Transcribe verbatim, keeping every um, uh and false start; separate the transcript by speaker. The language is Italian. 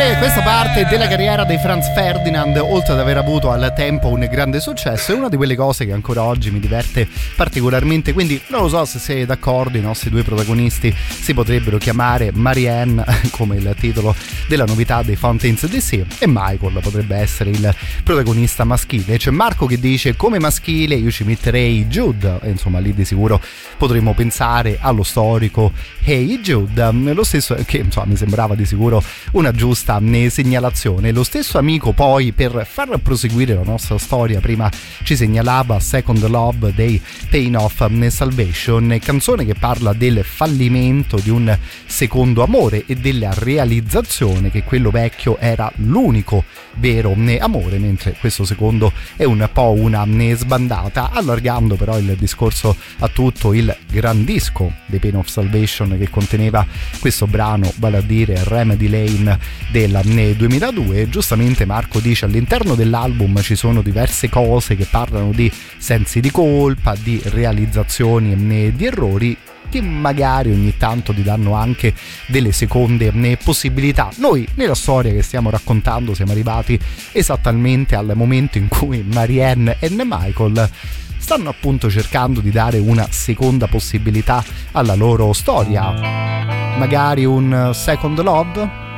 Speaker 1: chiudere questa parte della carriera dei Franz Ferdinand, oltre ad aver avuto al tempo un grande successo, è una di quelle cose che ancora oggi mi diverte particolarmente, quindi non lo so se sei d'accordo, i nostri due protagonisti si potrebbero chiamare Marianne, come il titolo della novità dei Fountains D C, e Michael potrebbe essere il protagonista maschile. C'è Marco che dice: come maschile io ci metterei Jude, e insomma lì di sicuro potremmo pensare allo storico Hey Jude, lo stesso che insomma mi sembrava di sicuro una giusta segnalazione. Lo stesso amico poi, per far proseguire la nostra storia, prima ci segnalava Second Love dei Pain of Salvation, canzone che parla del fallimento di un secondo amore e della realizzazione che quello vecchio era l'unico vero amore, mentre questo secondo è un po' una sbandata, allargando però il discorso a tutto il gran disco dei Pain of Salvation che conteneva questo brano, vale a dire Remedy Lane del duemiladue. Giustamente Marco dice: all'interno dell'album ci sono diverse cose che parlano di sensi di colpa, di realizzazioni e di errori che magari ogni tanto ti danno anche delle seconde possibilità. Noi nella storia che stiamo raccontando siamo arrivati esattamente al momento in cui Marianne e Michael stanno appunto cercando di dare una seconda possibilità alla loro storia, magari un second love.